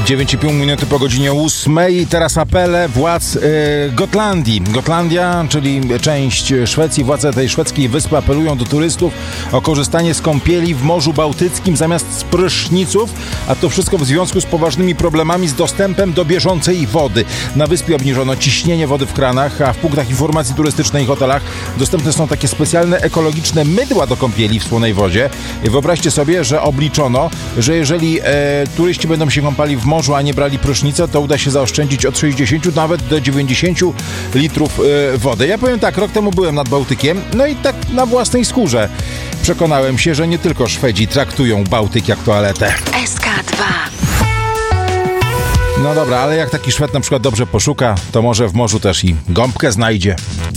9,5 minuty po godzinie 8. Teraz apele władz Gotlandii. Gotlandia, czyli część Szwecji. Władze tej szwedzkiej wyspy apelują do turystów o korzystanie z kąpieli w Morzu Bałtyckim zamiast z pryszniców, a to wszystko w związku z poważnymi problemami z dostępem do bieżącej wody. Na wyspie obniżono ciśnienie wody w kranach, a w punktach informacji turystycznej i hotelach dostępne są takie specjalne ekologiczne mydła do kąpieli w słonej wodzie. Wyobraźcie sobie, że obliczono, że jeżeli turyści będą się kąpali w morzu, a nie brali prysznica, to uda się zaoszczędzić od 60 nawet do 90 litrów wody. Ja powiem tak, rok temu byłem nad Bałtykiem, no i tak na własnej skórze przekonałem się, że nie tylko Szwedzi traktują Bałtyk jak toaletę. SK2. No dobra, ale jak taki Szwed na przykład dobrze poszuka, to może w morzu też i gąbkę znajdzie.